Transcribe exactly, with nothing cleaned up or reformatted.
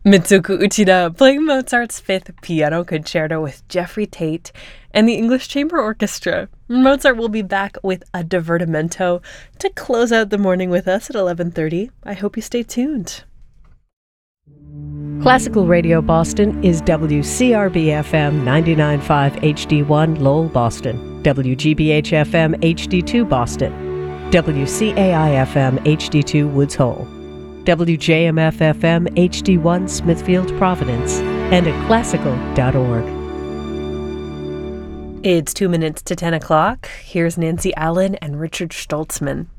Mitsuko Uchida playing Mozart's Fifth Piano Concerto with Jeffrey Tate and the English Chamber Orchestra. Mozart will be back with a divertimento to close out the morning with us at eleven thirty. I hope you stay tuned. Classical Radio Boston is W C R B F M ninety-nine point five H D one Lowell, Boston, W G B H F M H D two Boston, W C A I F M H D two Woods Hole, W J M F F M H D one Smithfield, Providence, and at classical dot org. It's two minutes to ten o'clock. Here's Nancy Allen and Richard Stoltzman.